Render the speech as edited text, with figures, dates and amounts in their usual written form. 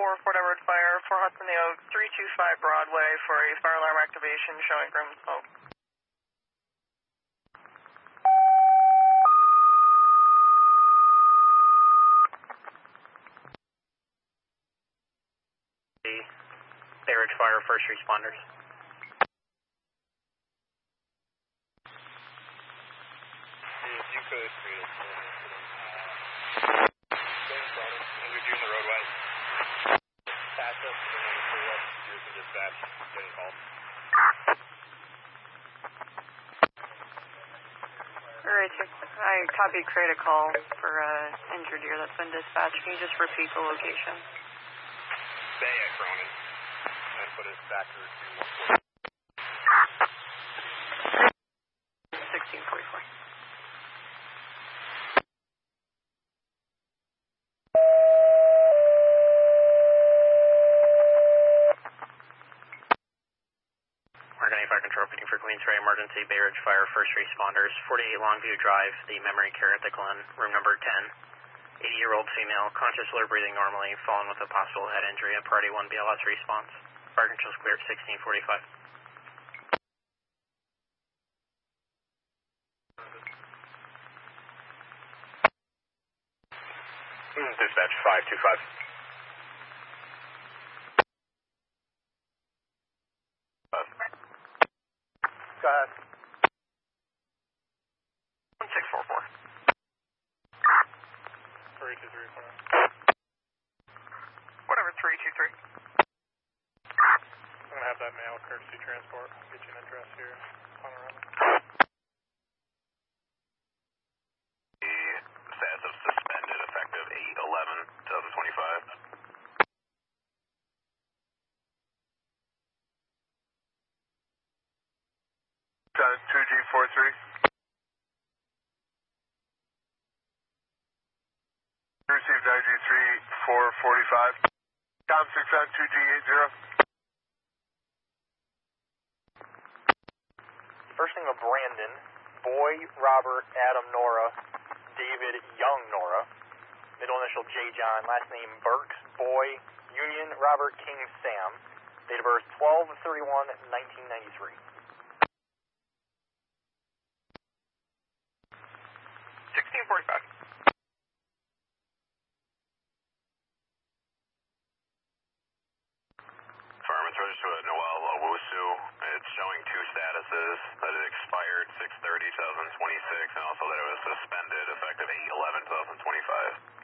Fort Edward Fire for Hudson the Oaks, 325 Broadway for a fire alarm activation showing grim smoke. Bay Ridge Fire, first responders. If you could create a full incident, under June the roadway. Pass us and then pull up to your dispatch, getting called. Alright, I copy, create a call for injured deer that's been dispatched. Can you just repeat the location? Bay at Cronin. And put us back to 1644. Fire Control, picking for Queensway Emergency, Bay Ridge Fire, first responders, 48 Longview Drive, the Memory Care at the Glen, room number 10. 80-year-old female, conscious, low breathing normally, fallen with a possible head injury, a Priority 1 BLS response. Fire Control's clear at 1645. Dispatch 525. Go ahead. 1644. 3234. Whatever, 323. I'm going to have that mail courtesy transport. I'll get you an address here. Panorama. The status of suspended effective 8/11/2025. 2G43. Received IG3 445. Com 6 on 2G80. First name of Brandon, Boy, Robert, Adam, Nora, David, Young, Nora. Middle initial J. John, last name Burks, Boy, Union, Robert, King, Sam. Date of birth 12/31/1993. 1645. Fireman's registered with Noel Owusu. It's showing two statuses, that it expired 6/30/2026 and also that it was suspended effective 8/11/2025.